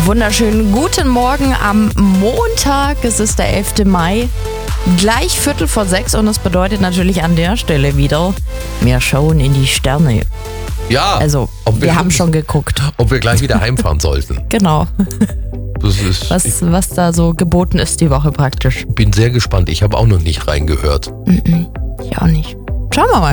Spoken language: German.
wunderschönen guten Morgen am Montag. Es ist der 11. Mai. Gleich 5:45 und das bedeutet natürlich an der Stelle wieder, wir schauen in die Sterne. Ja. Also, wir haben schon geguckt. Ob wir gleich wieder heimfahren sollten. Genau. Das ist, Was da so geboten ist die Woche praktisch. Ich bin sehr gespannt. Ich habe auch noch nicht reingehört. Ich auch nicht. Schauen wir mal.